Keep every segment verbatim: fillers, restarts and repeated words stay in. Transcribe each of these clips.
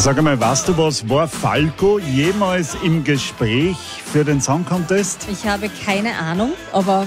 Sag einmal, weißt du was, war Falco jemals im Gespräch für den Song Contest? Ich habe keine Ahnung, aber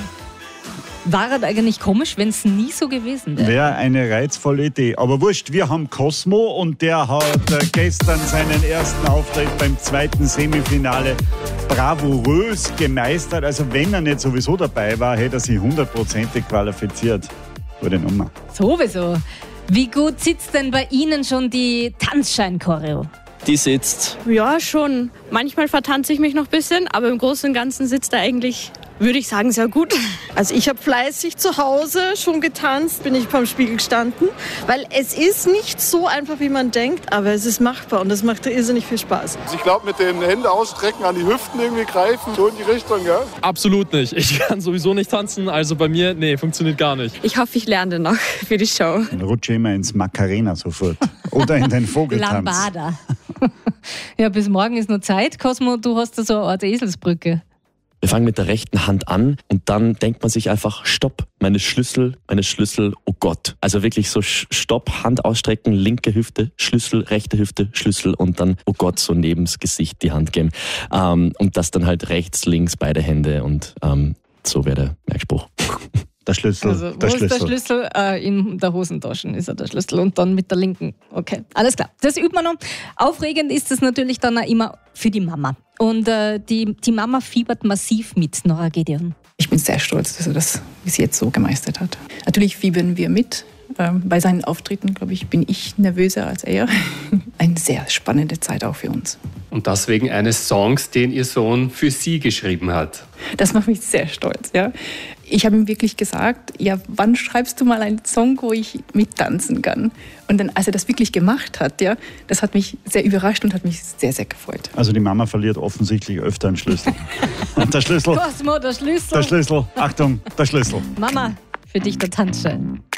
war es eigentlich komisch, wenn es nie so gewesen wäre? Wäre eine reizvolle Idee. Aber wurscht, wir haben Cosmo und der hat äh, gestern seinen ersten Auftritt beim zweiten Semifinale bravourös gemeistert. Also wenn er nicht sowieso dabei war, hätte er sich hundertprozentig qualifiziert. Gute Nummer. Sowieso. Wie gut sitzt denn bei Ihnen schon die Tanzschein-Choreo? Die sitzt. Ja, schon. Manchmal vertanze ich mich noch ein bisschen, aber im Großen und Ganzen sitzt er eigentlich, würde ich sagen, sehr gut. Also ich habe fleißig zu Hause schon getanzt, bin ich vorm Spiegel gestanden, weil es ist nicht so einfach, wie man denkt, aber es ist machbar und das macht irrsinnig viel Spaß. Ich glaube, mit den Händen ausstrecken, an die Hüften irgendwie greifen, so in die Richtung, ja? Absolut nicht. Ich kann sowieso nicht tanzen, also bei mir, nee, funktioniert gar nicht. Ich hoffe, ich lerne noch für die Show. Dann rutsche ich immer ins Macarena sofort. Oder in den Vogeltanz. Lambada. Ja, bis morgen ist noch Zeit. Cosmo, du hast da so eine Art Eselsbrücke. Wir fangen mit der rechten Hand an und dann denkt man sich einfach, stopp, meine Schlüssel, meine Schlüssel, oh Gott. Also wirklich so stopp, Hand ausstrecken, linke Hüfte, Schlüssel, rechte Hüfte, Schlüssel und dann, oh Gott, so neben's Gesicht die Hand geben. Ähm, und das dann halt rechts, links, beide Hände und ähm, so wäre der Merkspruch. Der Schlüssel. Also, wo der ist Schlüssel. der Schlüssel? Äh, in der Hosentasche ist er der Schlüssel und dann mit der linken. Okay, alles klar. Das übt man noch. Aufregend ist es natürlich dann auch immer für die Mama. Und äh, die, die Mama fiebert massiv mit, Nora Gedeon. Ich bin sehr stolz, dass er das bis jetzt so gemeistert hat. Natürlich fiebern wir mit. Ähm, bei seinen Auftritten, glaube ich, bin ich nervöser als er. Eine sehr spannende Zeit auch für uns. Und das wegen eines Songs, den Ihr Sohn für Sie geschrieben hat. Das macht mich sehr stolz, ja. Ich habe ihm wirklich gesagt, ja, wann schreibst du mal einen Song, wo ich mittanzen kann? Und dann, als er das wirklich gemacht hat, ja, das hat mich sehr überrascht und hat mich sehr, sehr gefreut. Also die Mama verliert offensichtlich öfter einen Schlüssel. Und der Schlüssel. Cosmo, der Schlüssel. Der Schlüssel. Achtung, der Schlüssel. Mama, für dich der Tanzschein.